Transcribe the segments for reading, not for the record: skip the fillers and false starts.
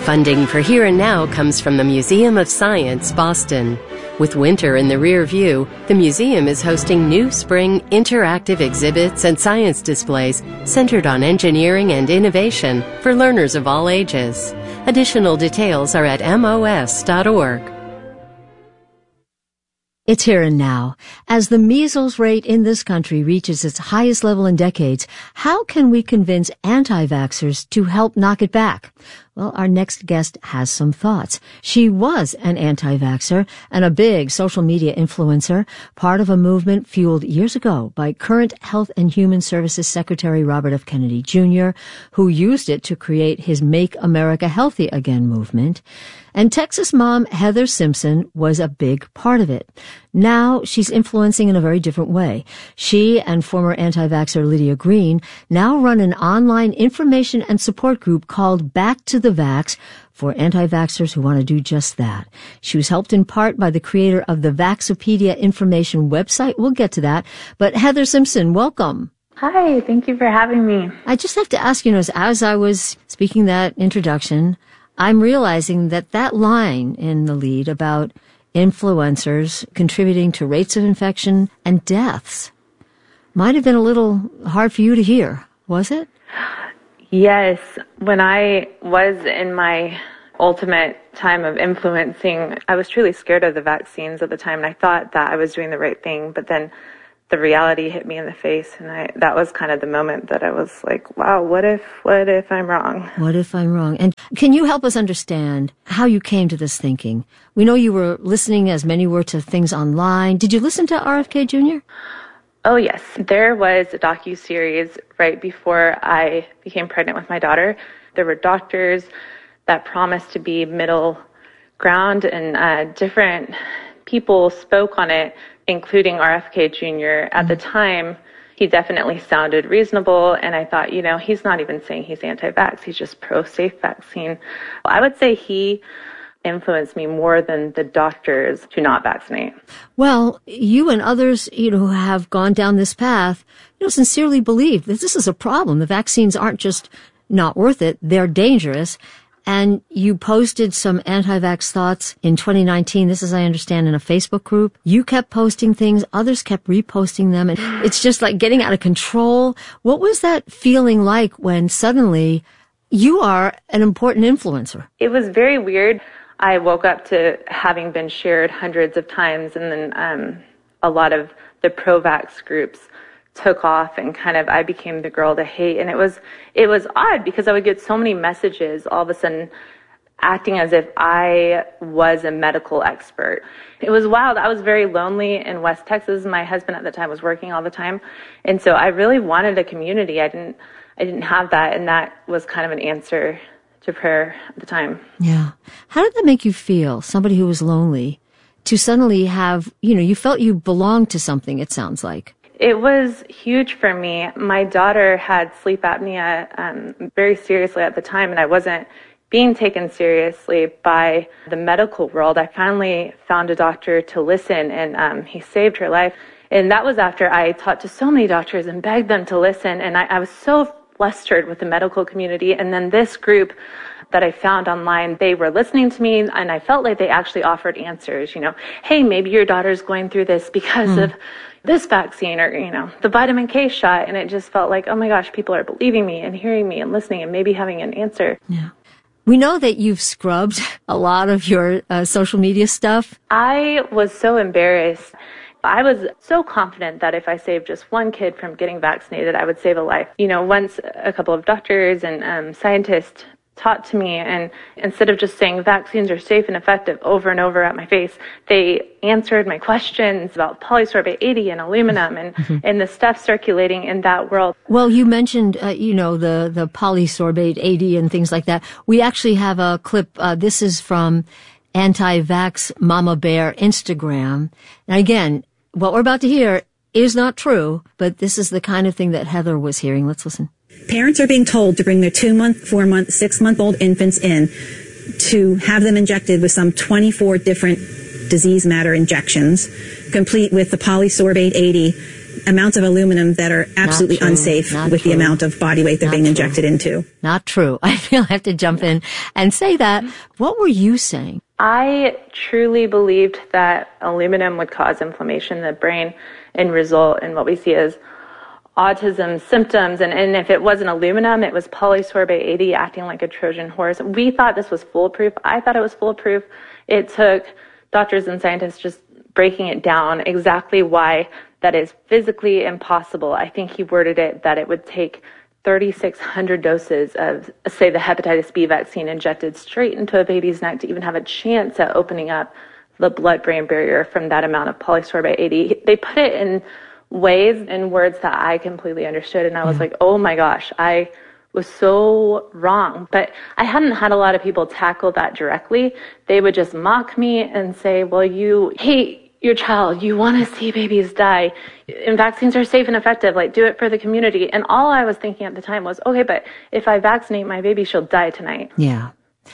Funding for Here and Now comes from the Museum of Science, Boston. With winter in the rear view, the museum is hosting new spring interactive exhibits and science displays centered on engineering and innovation for learners of all ages. Additional details are at mos.org. It's Here and Now. As the measles rate in this country reaches its highest level in decades, how can we convince anti-vaxxers to help knock it back? Well, our next guest has some thoughts. She was an anti-vaxxer and a big social media influencer, part of a movement fueled years ago by current Health and Human Services Secretary Robert F. Kennedy Jr., who used it to create his Make America Healthy Again movement. And Texas mom Heather Simpson was a big part of it. Now she's influencing in a very different way. She and former anti-vaxxer Lydia Green now run an online information and support group called Back to the Vax for anti-vaxxers who want to do just that. She was helped in part by the creator of the Vaxopedia information website. We'll get to that. But Heather Simpson, welcome. Hi, thank you for having me. I just have to ask, as I was speaking that introduction, I'm realizing that line in the lead about influencers contributing to rates of infection and deaths might have been a little hard for you to hear, was it? Yes. When I was in my ultimate time of influencing, I was truly scared of the vaccines at the time, and I thought that I was doing the right thing, but then the reality hit me in the face, and that was kind of the moment that I was like, wow, what if I'm wrong? What if I'm wrong? And can you help us understand how you came to this thinking? We know you were listening, as many were, to things online. Did you listen to RFK Jr.? Oh, yes. There was a docuseries right before I became pregnant with my daughter. There were doctors that promised to be middle ground, and different people spoke on it, including RFK Jr. At the time, he definitely sounded reasonable, and I thought, he's not even saying he's anti-vax, he's just pro-safe vaccine. I would say he influenced me more than the doctors to not vaccinate. Well, you and others, who have gone down this path, sincerely believe that this is a problem. The vaccines aren't just not worth it, they're dangerous. And you posted some anti-vax thoughts in 2019. This, as I understand, in a Facebook group. You kept posting things. Others kept reposting them. And it's just like getting out of control. What was that feeling like when suddenly you are an important influencer? It was very weird. I woke up to having been shared hundreds of times, and then a lot of the pro-vax groups took off, and I became the girl to hate. And it was odd because I would get so many messages all of a sudden acting as if I was a medical expert. It was wild. I was very lonely in West Texas. My husband at the time was working all the time. And so I really wanted a community. I didn't have that. And that was kind of an answer to prayer at the time. Yeah. How did that make you feel, somebody who was lonely, to suddenly have, you felt you belonged to something, it sounds like? It was huge for me. My daughter had sleep apnea very seriously at the time, and I wasn't being taken seriously by the medical world. I finally found a doctor to listen, and he saved her life. And that was after I talked to so many doctors and begged them to listen, and I was so flustered with the medical community. And then this group that I found online, they were listening to me, and I felt like they actually offered answers. Hey, maybe your daughter's going through this because of this vaccine, or, the vitamin K shot. And it just felt like, oh my gosh, people are believing me and hearing me and listening and maybe having an answer. Yeah. We know that you've scrubbed a lot of your social media stuff. I was so embarrassed. I was so confident that if I saved just one kid from getting vaccinated, I would save a life. Once a couple of doctors and scientists taught to me, and instead of just saying vaccines are safe and effective over and over at my face, they answered my questions about polysorbate 80 and aluminum and the stuff circulating in that world. Well, you mentioned, the polysorbate 80 and things like that. We actually have a clip. This is from Anti-Vax Mama Bear Instagram. Now, again, what we're about to hear is not true, but this is the kind of thing that Heather was hearing. Let's listen. Parents are being told to bring their 2-month, 4-month, 6-month-old infants in to have them injected with some 24 different disease matter injections, complete with the polysorbate 80 amounts of aluminum that are absolutely unsafe with the amount of body weight they're being injected into. Not true. I feel I have to jump in and say that. What were you saying? I truly believed that aluminum would cause inflammation in the brain and result in what we see as autism symptoms. And if it wasn't aluminum, it was polysorbate 80 acting like a Trojan horse. We thought this was foolproof. I thought it was foolproof. It took doctors and scientists just breaking it down exactly why that is physically impossible. I think he worded it that it would take 3,600 doses of, say, the hepatitis B vaccine injected straight into a baby's neck to even have a chance at opening up the blood-brain barrier from that amount of polysorbate 80. They put it in ways and words that I completely understood, and I was like, oh my gosh, I was so wrong. But I hadn't had a lot of people tackle that directly. They would just mock me and say, well, you hate your child, you want to see babies die, and vaccines are safe and effective, like, do it for the community. And all I was thinking at the time was, okay, but if I vaccinate my baby, she'll die tonight. Yeah.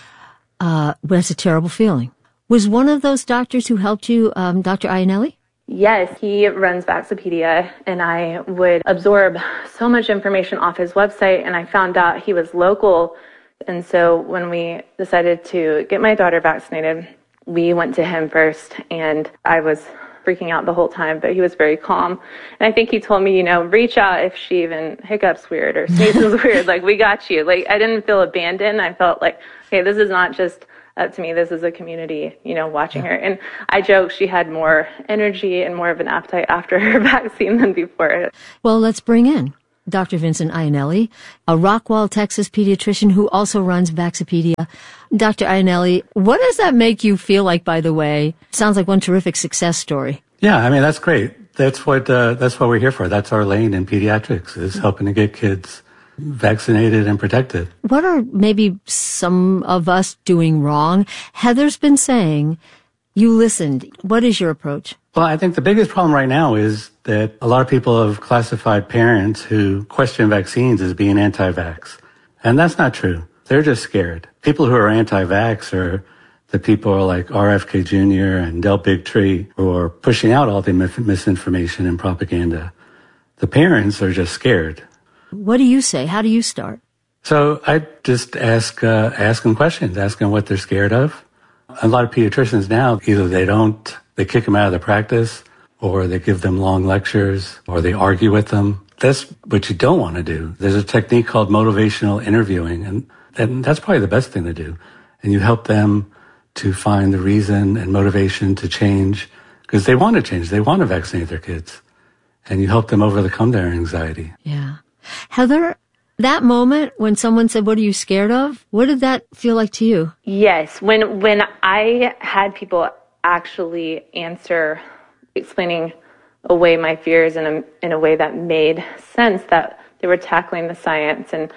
That's a terrible feeling. Was one of those doctors who helped you, Dr. Iannelli? Yes, he runs Vaxopedia, and I would absorb so much information off his website, and I found out he was local. And so when we decided to get my daughter vaccinated, we went to him first, and I was freaking out the whole time, but he was very calm. And I think he told me, reach out if she even hiccups weird or sneezes weird, like, we got you. Like, I didn't feel abandoned. I felt like, okay, this is not just up to me. This is a community, watching her. And I joke she had more energy and more of an appetite after her vaccine than before. Well, let's bring in Dr. Vincent Iannelli, a Rockwall, Texas pediatrician who also runs Vaxopedia. Dr. Iannelli, what does that make you feel like, by the way? Sounds like one terrific success story. Yeah, I mean, that's great. That's what we're here for. That's our lane in pediatrics, is helping to get kids vaccinated and protected. What are maybe some of us doing wrong? Heather's been saying you listened. What is your approach? Well, I think the biggest problem right now is that a lot of people have classified parents who question vaccines as being anti-vax. And that's not true. They're just scared. People who are anti-vax are the people like RFK Jr. and Del Bigtree, who are pushing out all the misinformation and propaganda. The parents are just scared. What do you say? How do you start? So I just ask them questions, ask them what they're scared of. A lot of pediatricians now, either they kick them out of the practice, or they give them long lectures, or they argue with them. That's what you don't want to do. There's a technique called motivational interviewing, and that's probably the best thing to do. And you help them to find the reason and motivation to change, because they want to change. They want to vaccinate their kids. And you help them overcome their anxiety. Yeah. Heather, that moment when someone said, what are you scared of? What did that feel like to you? Yes. When I had people actually answer, explaining away my fears in a way that made sense, that they were tackling the science and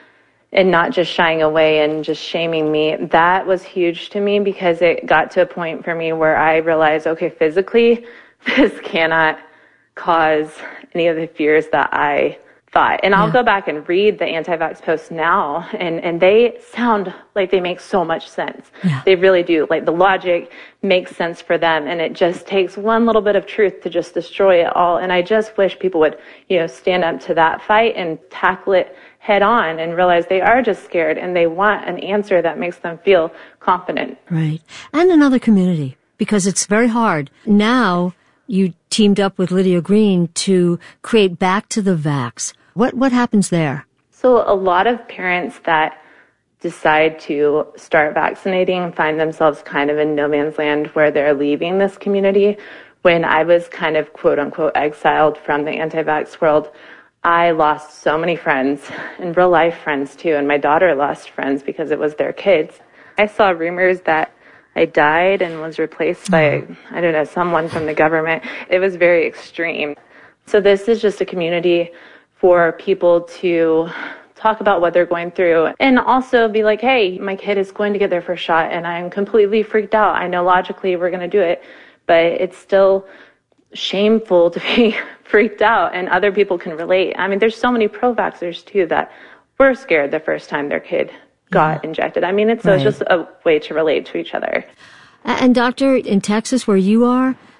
not just shying away and just shaming me, that was huge to me, because it got to a point for me where I realized, okay, physically, this cannot cause any of the fears that I thought. And I'll go back and read the anti-vax posts now, and they sound like they make so much sense. Yeah. They really do. Like, the logic makes sense for them, and it just takes one little bit of truth to just destroy it all. And I just wish people would, stand up to that fight and tackle it head on and realize they are just scared and they want an answer that makes them feel confident. Right. And another community, because it's very hard. Now you teamed up with Lydia Green to create Back to the Vax. What happens there? So a lot of parents that decide to start vaccinating find themselves kind of in no man's land, where they're leaving this community. When I was kind of quote unquote exiled from the anti-vax world, I lost so many friends, and real life friends too, and my daughter lost friends because it was their kids. I saw rumors that I died and was replaced by, someone from the government. It was very extreme. So this is just a community for people to talk about what they're going through, and also be like, hey, my kid is going to get their first shot and I'm completely freaked out. I know logically we're going to do it, but it's still shameful to be freaked out, and other people can relate. I mean, there's so many pro-vaxxers too that were scared the first time their kid got injected. I mean, so it's just a way to relate to each other. And doctor, in Texas where you are,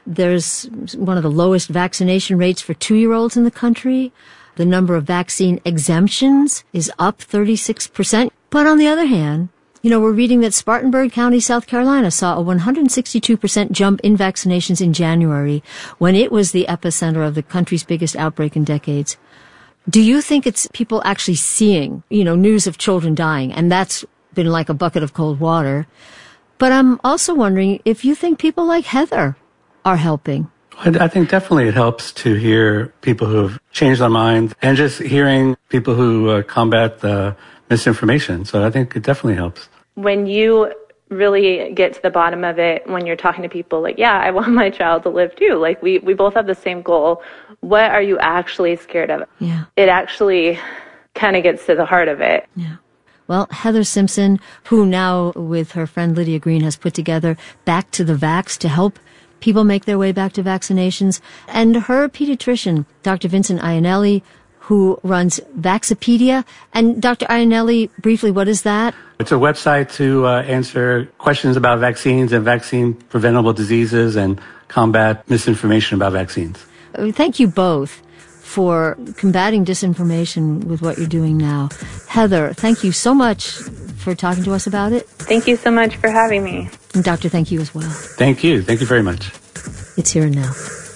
There's one of the lowest vaccination rates for 2-year-olds in the country. The number of vaccine exemptions is up 36%. But on the other hand, we're reading that Spartanburg County, South Carolina saw a 162% jump in vaccinations in January when it was the epicenter of the country's biggest outbreak in decades. Do you think it's people actually seeing, news of children dying, and that's been like a bucket of cold water? But I'm also wondering if you think people like Heather are helping. I think definitely it helps to hear people who have changed their minds and just hearing people who combat the misinformation. So I think it definitely helps. When you really get to the bottom of it, when you're talking to people like, yeah, I want my child to live too. Like we both have the same goal. What are you actually scared of? Yeah. It actually kind of gets to the heart of it. Yeah. Well, Heather Simpson, who now with her friend Lydia Green has put together Back to the Vax to help people make their way back to vaccinations, and her pediatrician, Dr. Vincent Iannelli, who runs Vaxopedia. And Dr. Iannelli, briefly, what is that? It's a website to answer questions about vaccines and vaccine-preventable diseases and combat misinformation about vaccines. Thank you both for combating disinformation with what you're doing now. Heather, thank you so much for talking to us about it. Thank you so much for having me. And Doctor, thank you as well. Thank you. Thank you very much. It's Here and Now.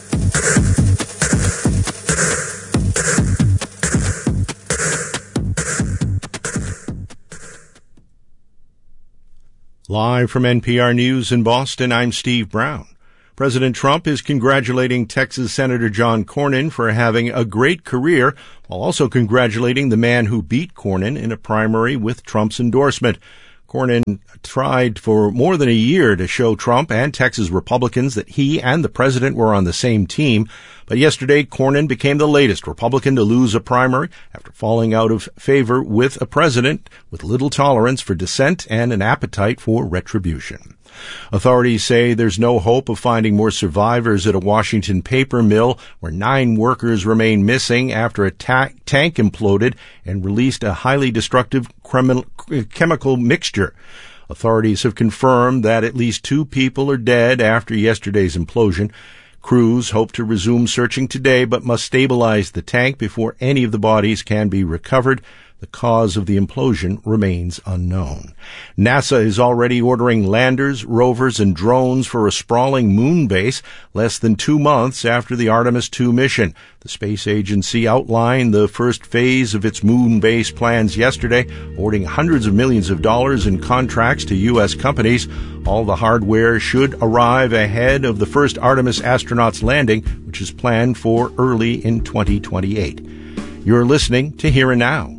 Live from NPR News in Boston, I'm Steve Brown. President Trump is congratulating Texas Senator John Cornyn for having a great career, while also congratulating the man who beat Cornyn in a primary with Trump's endorsement. Cornyn tried for more than a year to show Trump and Texas Republicans that he and the president were on the same team. But yesterday, Cornyn became the latest Republican to lose a primary after falling out of favor with a president with little tolerance for dissent and an appetite for retribution. Authorities say there's no hope of finding more survivors at a Washington paper mill where 9 workers remain missing after a tank imploded and released a highly destructive chemical mixture. Authorities have confirmed that at least 2 people are dead after yesterday's implosion. Crews hope to resume searching today, but must stabilize the tank before any of the bodies can be recovered. The cause of the implosion remains unknown. NASA is already ordering landers, rovers, and drones for a sprawling moon base less than 2 months after the Artemis II mission. The space agency outlined the first phase of its moon base plans yesterday, awarding hundreds of millions of dollars in contracts to U.S. companies. All the hardware should arrive ahead of the first Artemis astronauts landing, which is planned for early in 2028. You're listening to Here and Now.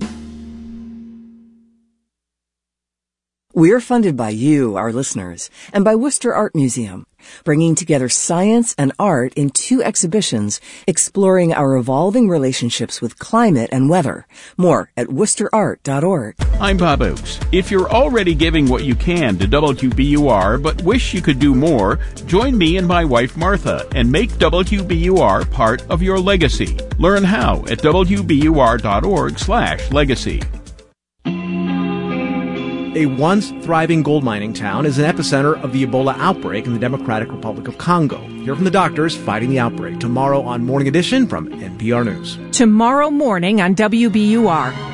We're funded by you, our listeners, and by Worcester Art Museum, bringing together science and art in 2 exhibitions exploring our evolving relationships with climate and weather. More at worcesterart.org. I'm Bob Oakes. If you're already giving what you can to WBUR but wish you could do more, join me and my wife Martha and make WBUR part of your legacy. Learn how at WBUR.org/legacy. A once thriving gold mining town is an epicenter of the Ebola outbreak in the Democratic Republic of Congo. Hear from the doctors fighting the outbreak tomorrow on Morning Edition from NPR News. Tomorrow morning on WBUR.